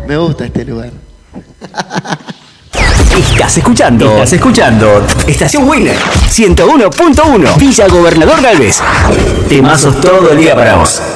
Me gusta este lugar. Estás escuchando Estación Winner 101.1 Villa Gobernador Galvez. Temazos todo el día para vos.